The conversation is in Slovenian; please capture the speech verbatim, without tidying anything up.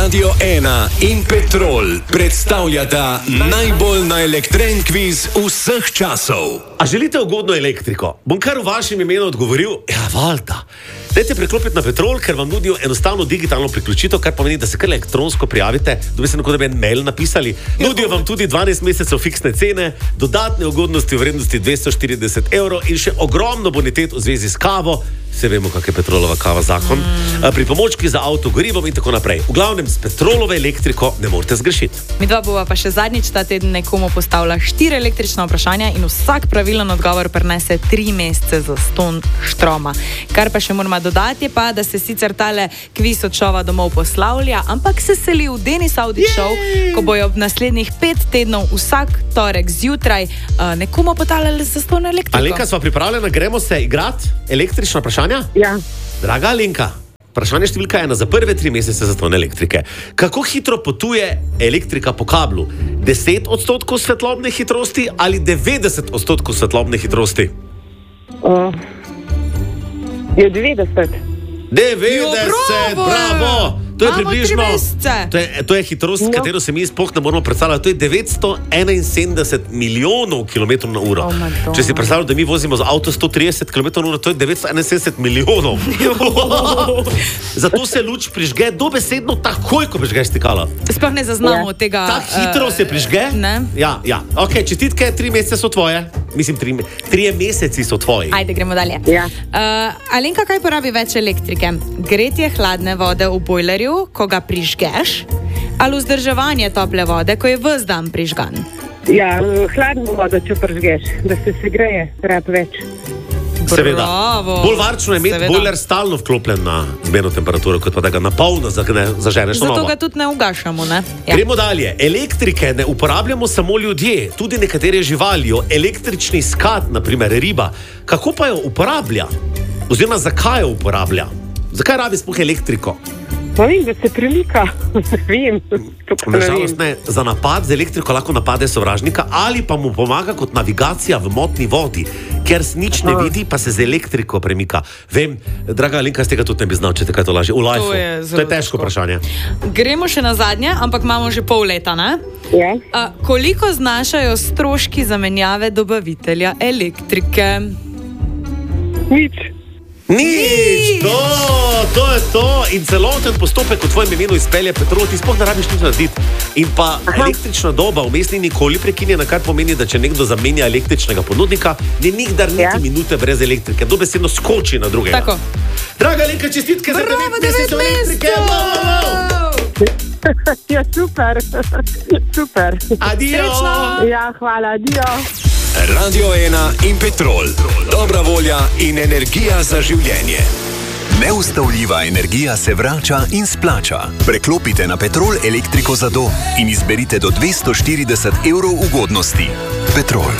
Radio ena in Petrol predstavljata najbolj naelektren kviz vseh časov. A želite ugodno elektriko? Bom kar v vašem imenu odgovoril, ja, valjda. Dajte preklopiti na Petrol, ker vam nudijo enostavno digitalno priključitev, kar pomeni, da se kar elektronsko prijavite, dobi se, da bi en mail napisali. Nudijo vam tudi dvanajst mesecev fiksne cene, dodatne ugodnosti v vrednosti dvesto štirideset evrov in še ogromno bonitet v zvezi s kavo. Vse vemo, kak je Petrolova kava zakon. Mm. Pri pomočki za avto, gorivom in tako naprej. V glavnem, s Petrolove elektriko ne morete zgrešiti. Mi dva bova pa še zadnjič ta teden nekomu postavila štiri električna vprašanja in vsak pravilen odgovor prinese tri mesece za ston štroma. Kar pa še moramo dodati je pa, da se sicer tale kviz od šova domov poslavlja, ampak se seli v Denis Audi Show, ko bojo ob naslednjih pet tednov vsak torek zjutraj uh, nekomu potalali za ston elektriko. Alenka, sva pripravljena, gremo se igrati električna vprašanja? Ja. Draga Alenka, vprašanje številka ena za prve tri mesece za ston elektrike. Kako hitro potuje elektrika po kablu? deset odstotkov svetlobne hitrosti ali devetdeset odstotkov svetlobne hitrosti? Uh, je devetdeset. devetdeset, Jo, bravo! bravo! To je Imamo približno, tri mesece. to je, to je hitrost, No. katero se mi sploh ne moramo predstavljati. To je devetsto enainsedemdeset milijonov kilometrov na uro. Oh my God. Če si predstavljamo, da mi vozimo z avto sto trideset kilometrov na uro, to je devetsto enainsedemdeset milijonov. Zato se luč prižge dobesedno takoj, ko prižgeš stikalo. Sploh ne zaznamo Ja. tega. Tako hitro se prižge? Ne. Ja, ja. Ok, čestitke, tri mesece so tvoje. Mislim, tri, trije meseci so tvoji. Ajde, gremo dalje. Ja. Uh, Alenka, kaj porabi več elektrike? Gretje hladne vode v bojlerju, ko ga prižgeš, ali vzdrževanje tople vode, ko je ves dan prižgan? Ja, hladno vodo, če pržgeš, da se segreje, rad več. Seveda. Bravo. Bolj varčno je imeti Seveda. bojler stalno vklopljen na zmerno temperaturo, kot pa da ga na polno zagne- zaženeš na Zato novo. ga tudi ne ugašamo, ne? Ja. Gremo dalje. Elektrike ne uporabljamo samo ljudje, tudi nekatere živali. Električni skat, naprimer riba. Kako pa jo uporablja? Oziroma, zakaj jo uporablja? Zakaj rabi sploh elektriko? Pa vem, da se premika. Vem. To pa ne Nažalost vem. ne, za napad z elektriko lahko napade sovražnika ali pa mu pomaga kot navigacija v motni vodi, ker s nič ne Aha. vidi, pa se z elektriko premika. Vem, draga Alenka, z tega tudi ne bi znal, če te kaj to laže. V lifeu. je To zelo je težko težko. vprašanje. Gremo še na zadnje, ampak imamo že pol leta, ne? Ja. A, koliko znašajo stroški zamenjave dobavitelja elektrike? Nič. Nič, to, to je to. In celoten postopek v tvojem imenu izpelje Petrol, ti sploh ne rabiš nič narediti. In pa Aha. električna doba vmes ni nikoli prekinjena, kar pomeni, da če nekdo zamenja električnega ponudnika, ni nikdar niti Ja. minute brez elektrike. Dobesedno skoči na drugega. Tako. Draga Alenka, čestitke za Bravo, devet devet mesecev elektrike. Wow, wow, wow. Ja, super. Super. Adijo. Srečno. Ja, hvala, adijo. Radio ena in Petrol. Dobra volja in energija za življenje. Neustavljiva energija se vrača in splača. Preklopite na Petrol elektriko za dom in izberite do dvesto štirideset evrov ugodnosti. Petrol.